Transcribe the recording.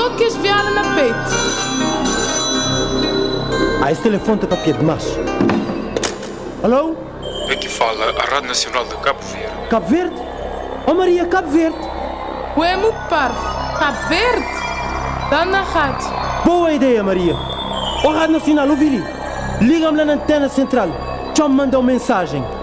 só quis viá-la na peito. Esse telefone está para demais. Alô? Aqui fala a Rádio Nacional de Cabo Verde. Cabo Verde? Oh Maria, Cabo Verde. Ué, muito parvo. Cabo Verde? Dá na rádio. Boa ideia, Maria. Oh Rádio Nacional, ouvi-lhe. Liga-me lá na antena central. Já me mandou mensagem.